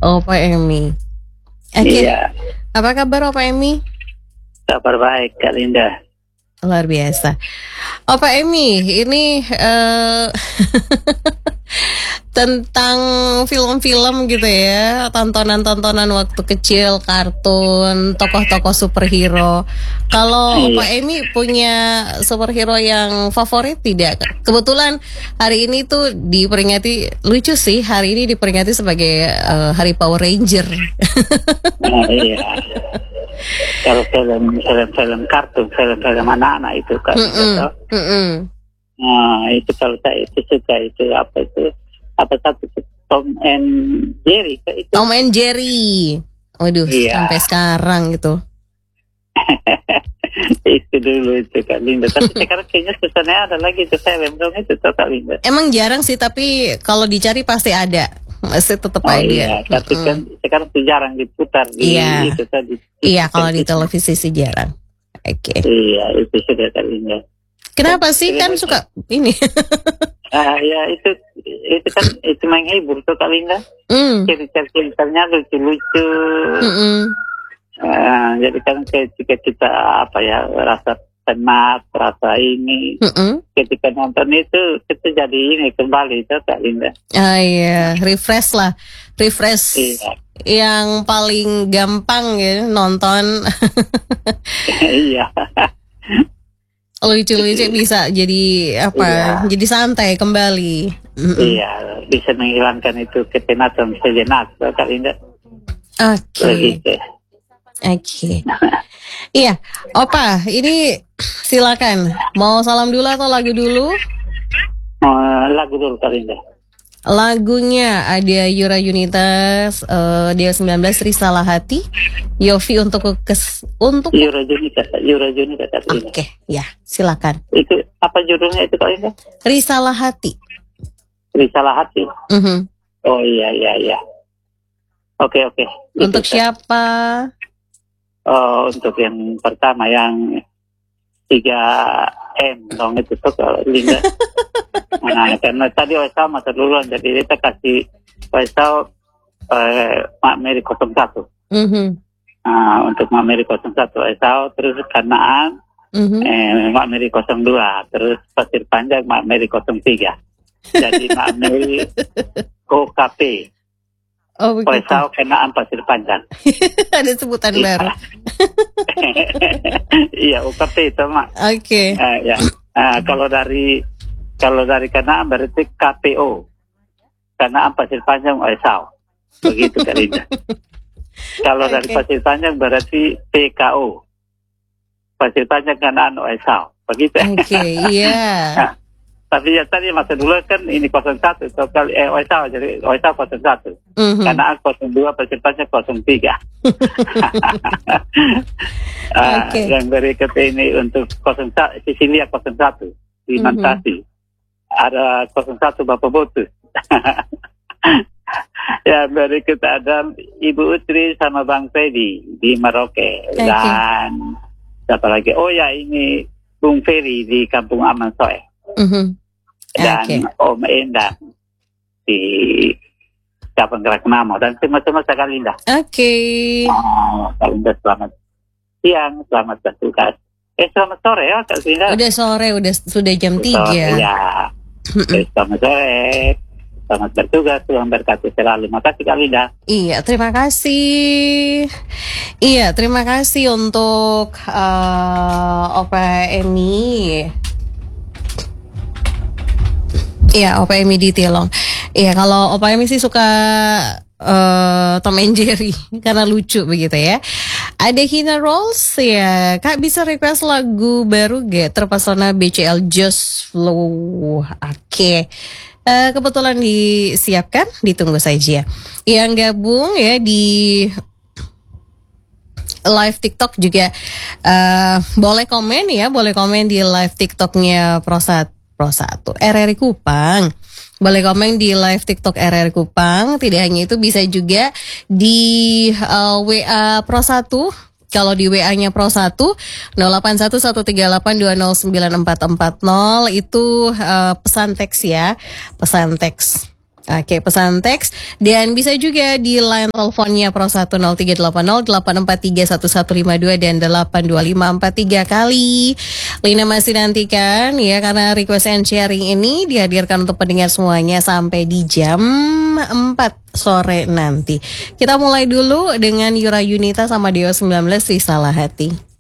Opa Emi. Oke. Iya, Apa kabar Opa Emi? kabar baik Kak Linda. Luar biasa. Opa Emi, ini tentang film-film gitu ya, tontonan-tontonan waktu kecil, kartun, tokoh-tokoh superhero. Kalau Iya. Opa Emi punya superhero yang favorit tidak? Kebetulan hari ini tuh diperingati, lucu sih, hari ini diperingati sebagai Hari Power Ranger. Iya. Kalau film kartun, film anak-anak itu kan. Gitu. Nah, itu kalau saya itu suka itu apa satu Tom and Jerry itu. Tom and Jerry. Waduh, Iya. sampai sekarang gitu. Itu dulu itu Kak Linda. Tapi sekarang kayaknya susahnya ada lagi itu film dong itu tuh Kak Linda. Emang jarang sih, tapi kalau dicari pasti ada. Masih tetap Oh ada. iya, tapi kan sekarang tuh jarang diputar di Iya. itu tadi. Iya, kalau di televisi sih jarang. Oke. Iya, itu sudah Kak Linda. Kenapa sih, kan suka ini? Ya itu kan itu menghibur tuh Kak Linda. Cerita-ceritanya lucu-lucu. Jadi kan ketika kita rasa penat, rasa ini, ketika nonton itu kita jadi ini kembali itu Kak Linda. Ah iya, refresh lah. Refresh Iya. yang paling gampang ya nonton. Iya. Lucu-lucu bisa jadi Iya. jadi santai kembali. Iya, bisa menghilangkan itu kepenatan sejenak tuh Kak Linda. Oke. Begitu. Oke. Iya, Opa, ini silakan. Mau salam dulu atau lagu dulu? Lagu dulu Kak Linda. Lagunya ada Yura Yunitas, Dia 19, Risalah Hati, Yofi untuk Yura Junita Kak Linda. Oke, ya, silakan. Itu apa judulnya itu Kak Linda? Risalah Hati. Risalah Hati. Oh iya. Oke. Untuk Itu, siapa? untuk yang pertama yang 3M dong itu tuh Kak Linda. Nah, karena tadi Waisau masa duluan, jadi kita kasih Waisau Mak Mary 01. Untuk Mak Mary 01 Waisau, terus Kanaan Mak Mary 02, terus Pasir Panjang Mak Mary 03. Jadi Mak Mary OKP. Oh, begitu. Waisau Kanaan Pasir Panjang. Ada sebutan baru. Iya, OKP itu Mak. Oke. Ya. Kalau dari Kanaan berarti KPO. Kanaan Pasir Panjang Waisau. Begitu Kak Linda. Kalau dari Pasir Panjang berarti PKO. Pasir Panjang Kanaan Waisau. Begitu. Oke, iya. Tapi ya tadi masa dulu kan ini 01 Waisau, jadi Waisau 01. Kanaan 02, Pasir Panjang 03. Yang berikut ini untuk 01 Sisilia 01 di Mantasi. Ada 01 Bapak Botus. Ya, berikut ada Ibu Utri sama Bang Fedi di Merauke. Dan siapa lagi? Oh ya, ini Bung Ferry di Kampung Aman Soe. Dan Om Endang di Kampung Gerak Namo. Dan semua-semua Kak Linda. Kak Linda selamat siang, selamat bertugas. Selamat sore ya Kak Linda. Udah sore, sudah jam 3. Ya. Selamat sore. Selamat bertugas, Tuhan berkati selalu. Makasih Kak Linda. Iya, terima kasih. Iya, terima kasih untuk Opa Emi. Iya, Opa Emi di Tilong. Iya, kalau Opa Emi sih suka Tom and Jerry karena lucu begitu ya. Ada Hina Rolls ya, Kak bisa request lagu baru gak? Terpesona BCL Just Flow. Oke. Kebetulan disiapkan, ditunggu saja. Yang gabung ya di live TikTok juga boleh komen ya, boleh komen di live TikToknya Pro 1 RRI Kupang. Boleh komen di live TikTok RRI Kupang. Tidak hanya itu, bisa juga di WA Pro 1. Kalau di WA-nya Pro 1 081138209440 itu pesan teks ya, pesan teks. Oke, pesan teks dan bisa juga di line teleponnya Pro 1038084311152 dan 82543 kali. Lina masih nantikan ya karena request and sharing ini dihadirkan untuk pendengar semuanya sampai di jam 4 sore nanti. Kita mulai dulu dengan Yura Yunita sama Dewa 19 Salah Hati.